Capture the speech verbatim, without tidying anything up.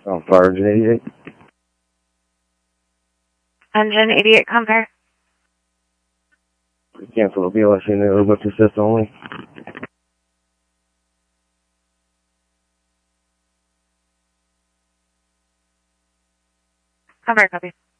Oh, fire engine eighty-eight. Engine eighty-eight, compare. Cancel the B L S unit, over to assist only. Compare, copy.